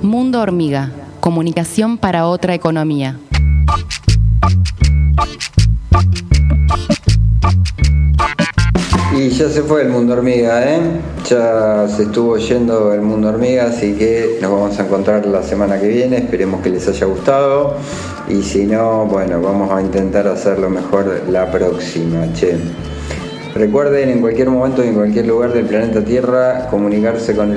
Mundo Hormiga, comunicación para otra economía. Y ya se fue el Mundo Hormiga, ya se estuvo yendo el Mundo Hormiga, así que nos vamos a encontrar la semana que viene. Esperemos que les haya gustado, y si no, bueno, vamos a intentar hacerlo mejor la próxima. Recuerden, en cualquier momento y en cualquier lugar del planeta Tierra, comunicarse con el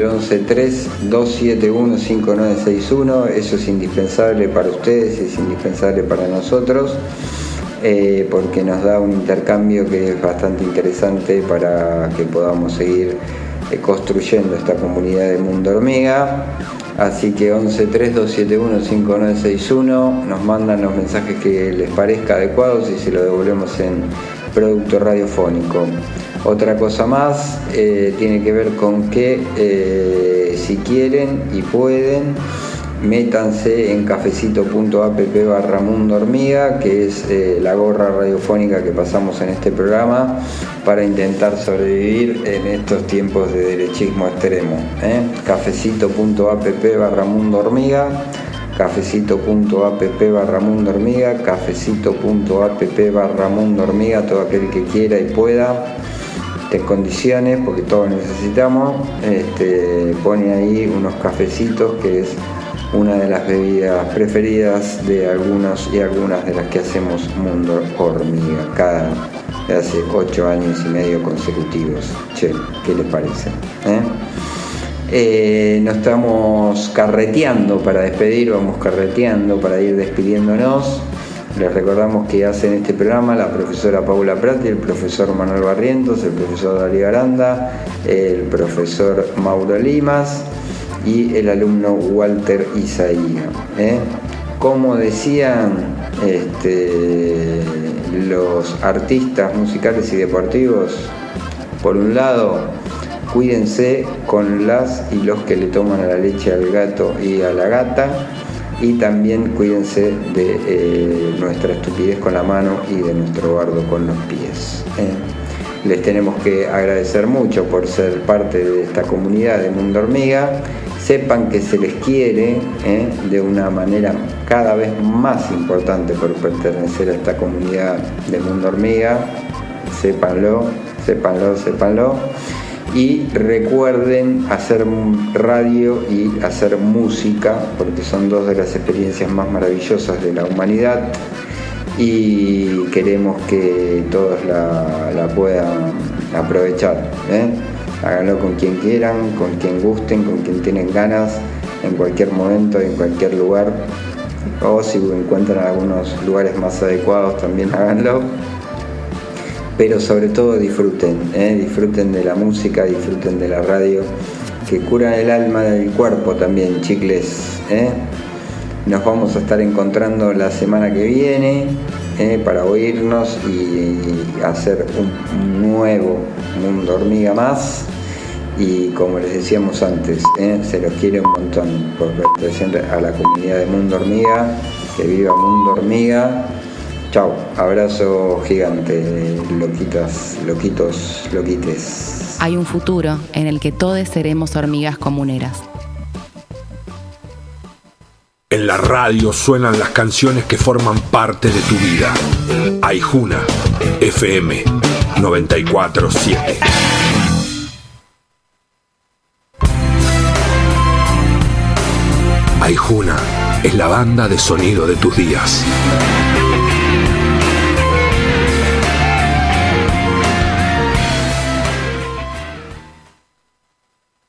11-3-271-5961. Eso es indispensable para ustedes, es indispensable para nosotros, porque nos da un intercambio que es bastante interesante para que podamos seguir construyendo esta comunidad de Mundo Hormiga. Así que 11-3-271-5961, nos mandan los mensajes que les parezca adecuados y se lo devolvemos en producto radiofónico. Otra cosa más tiene que ver con que si quieren y pueden, métanse en cafecito.app/Mundo Hormiga, que es la gorra radiofónica que pasamos en este programa para intentar sobrevivir en estos tiempos de derechismo extremo. Cafecito.app/Mundo Hormiga, cafecito.app/Mundo Hormiga, cafecito.app/Mundo Hormiga. Todo aquel que quiera y pueda, en condiciones, porque todos necesitamos, pone ahí unos cafecitos, que es una de las bebidas preferidas de algunos y algunas de las que hacemos Mundo Hormiga hace 8 años y medio consecutivos. ¿Qué les parece? No estamos carreteando para despedir, vamos carreteando para ir despidiéndonos. Les recordamos que hacen este programa la profesora Paula Prati, el profesor Manuel Barrientos, el profesor Darío Aranda, el profesor Mauro Limas y el alumno Walter Isaía. Como decían los artistas musicales y deportivos, por un lado, cuídense con las y los que le toman la leche al gato y a la gata, y también cuídense de nuestra estupidez con la mano y de nuestro bardo con los pies. Les tenemos que agradecer mucho por ser parte de esta comunidad de Mundo Hormiga. Sepan que se les quiere de una manera cada vez más importante por pertenecer a esta comunidad de Mundo Hormiga. Sépanlo. Y recuerden hacer radio y hacer música, porque son dos de las experiencias más maravillosas de la humanidad, y queremos que todos la puedan aprovechar. Háganlo con quien quieran, con quien gusten, con quien tienen ganas, en cualquier momento, en cualquier lugar, o si encuentran algunos lugares más adecuados también háganlo. Pero sobre todo disfruten de la música, disfruten de la radio, que curan el alma y el cuerpo también, chicles. Nos vamos a estar encontrando la semana que viene para oírnos y hacer un nuevo Mundo Hormiga más. Y como les decíamos antes, se los quiere un montón por pertenecer a la comunidad de Mundo Hormiga. Que viva Mundo Hormiga. Chao, abrazo gigante, loquitas, loquitos, loquites. Hay un futuro en el que todos seremos hormigas comuneras. En la radio suenan las canciones que forman parte de tu vida. Aijuna, FM 94.7. Aijuna es la banda de sonido de tus días.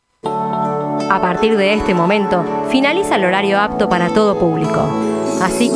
A partir de este momento, finaliza el horario apto para todo público. Así